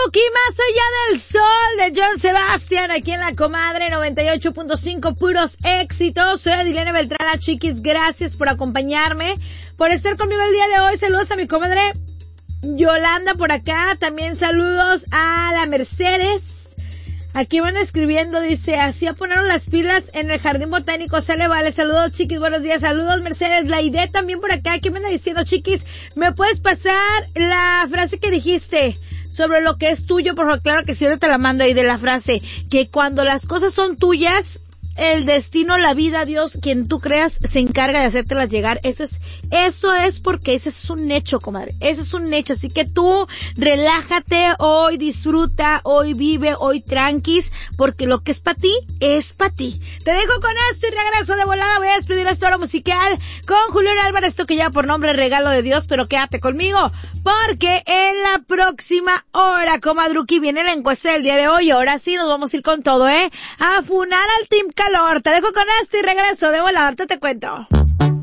Druki, Más allá del sol, de John Sebastian, aquí en La Comadre 98.5, puros éxitos. Soy Adilene Beltrán, chiquis, gracias por acompañarme, por estar conmigo el día de hoy. Saludos a mi comadre Yolanda por acá, también saludos a la Mercedes. Aquí van escribiendo, dice, así ponieron las pilas en el jardín botánico, sale, vale, saludos chiquis, buenos días, saludos Mercedes, la idea también por acá, ¿qué me anda diciendo chiquis? ¿Me puedes pasar la frase que dijiste sobre lo que es tuyo? Por favor, claro que sí, ahora te la mando ahí de la frase, que cuando las cosas son tuyas, el destino, la vida, Dios, quien tú creas, se encarga de hacértelas llegar. Eso es porque ese es un hecho, comadre. Eso es un hecho. Así que tú, relájate hoy, disfruta, hoy vive, hoy tranquis, porque lo que es para ti, es para ti. Te dejo con esto y regreso de volada. Voy a despedir esta hora musical con Julián Álvarez, esto que ya por nombre Regalo de Dios, pero quédate conmigo, porque en la próxima hora, comadruki, viene la encuesta del día de hoy. Ahora sí, nos vamos a ir con todo, a funar al Team Calor. Te dejo con esto y regreso de volada, ahorita te cuento.